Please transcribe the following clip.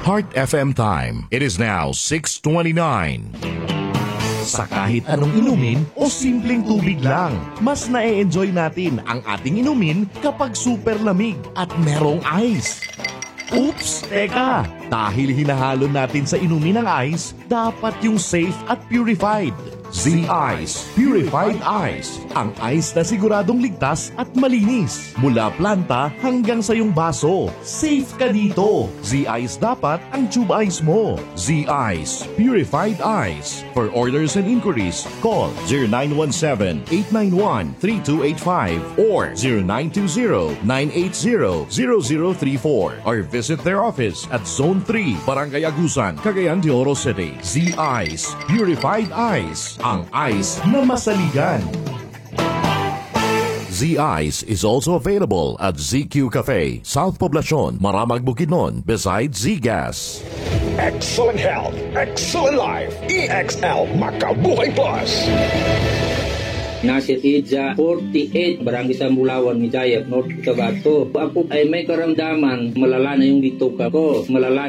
Heart FM time. It is now 6:29. Sa kahit anong inumin o simpleng tubig lang, mas na-enjoy natin ang ating inumin kapag super lamig at merong ice. Oops! Teka! Dahil hinahalo natin sa inumin ng ice, dapat yung safe at purified. Z-Ice Purified Ice. Ang ice na siguradong ligtas at malinis. Mula planta hanggang sa iyong baso. Safe ka dito. Z-Ice dapat ang tube ice mo. Z-Ice Purified Ice. For orders and inquiries, call 0917-891-3285 or 0920-980-0034 or visit their office at Zone 3, Barangay Agusan, Cagayan de Oro City. Z-Ice Purified Ice. Ang ice na masaligan. Z-Ice is also available at ZQ Cafe, South Poblacion, Maramag Bukidnon, beside Z-Gas. Excellent health, excellent life. EXL Makabuhay Plus. Nasir Idza, 48, Barangay Sambulawan, Mijayap, North Cotabato. Ako ay may karamdaman, malala na yung dito ko. Malala